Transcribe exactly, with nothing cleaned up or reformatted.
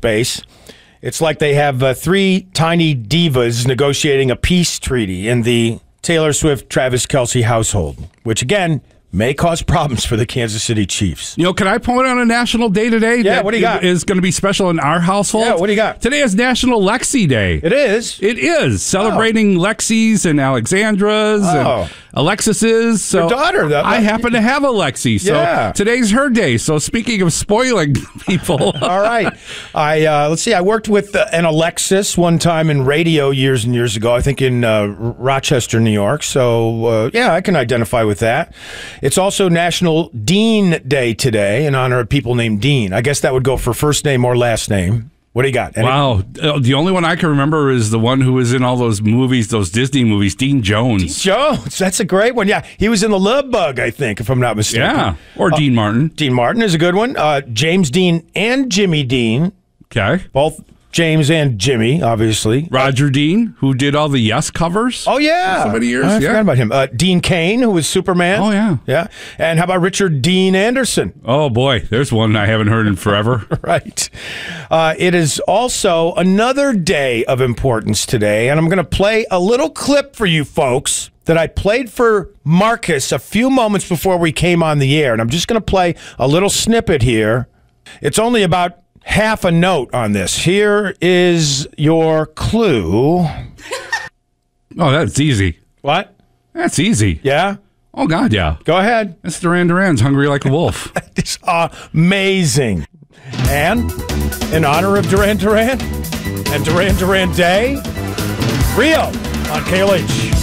space. It's like they have uh, three tiny divas negotiating a peace treaty in the Taylor Swift, Travis Kelce household, which, again, may cause problems for the Kansas City Chiefs. You know, can I point out a national day today? Yeah, that what do you got? Is going to be special in our household. Yeah, what do you got? Today is National Lexi Day. It is? It is. Celebrating oh. Lexis and Alexandras oh. and Alexis's. So Your daughter, though. I happen to have a Lexi, so yeah. today's her day. So speaking of spoiling people. All right. I uh, let's see, I worked with uh, an Alexis one time in radio years and years ago, I think in uh, Rochester, New York. So, uh, yeah, I can identify with that. It's also National Dean Day today in honor of people named Dean. I guess that would go for first name or last name. What do you got? Any- wow. Uh, the only one I can remember is the one who was in all those movies, those Disney movies, Dean Jones. Dean Jones. That's a great one. Yeah. He was in The Love Bug, I think, if I'm not mistaken. Yeah. Or uh, Dean Martin. Dean Martin is a good one. Uh, James Dean and Jimmy Dean. Okay. Both James and Jimmy, obviously. Roger Dean, who did all the Yes covers. Oh, yeah. For so many years. I yeah. forgot about him. Uh, Dean Cain, who was Superman. Oh, yeah. Yeah. And how about Richard Dean Anderson? Oh, boy. There's one I haven't heard in forever. Right. Uh, it is also another day of importance today, and I'm going to play a little clip for you folks that I played for Marcus a few moments before we came on the air, and I'm just going to play a little snippet here. It's only about half a note on this. Here is your clue. Oh, that's easy. What? That's easy. Yeah? Oh, God, yeah. Go ahead. That's Duran Duran's Hungry Like a Wolf. It's amazing. And in honor of Duran Duran and Duran Duran Day, Rio on K L H.